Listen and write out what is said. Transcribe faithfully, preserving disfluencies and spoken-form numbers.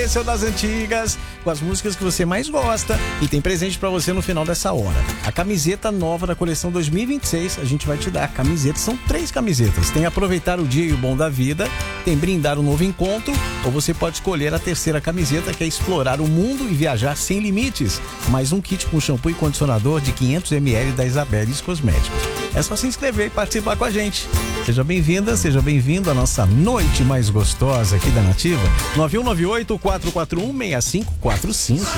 esse é o Das Antigas, com as músicas que você mais gosta, e tem presente pra você no final dessa hora. A camiseta nova da coleção dois mil e vinte e seis, a gente vai te dar. Camisetas, são três camisetas. Tem Aproveitar o Dia e o Bom da Vida, tem Brindar um Novo Encontro, ou você pode escolher a terceira camiseta, que é Explorar o Mundo e Viajar Sem Limites. Mais um kit com shampoo e condicionador de quinhentos mililitros da Isabelis Cosméticos. É só se inscrever e participar com a gente. Seja bem-vinda, seja bem-vindo à nossa noite mais gostosa aqui da Nativa. nove um nove oito, quatro quatro um, seis cinco quatro cinco.